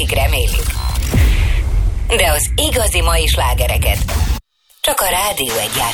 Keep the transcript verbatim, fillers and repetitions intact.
akik remélik. De az igazi mai slágereket csak a Rádió Egyben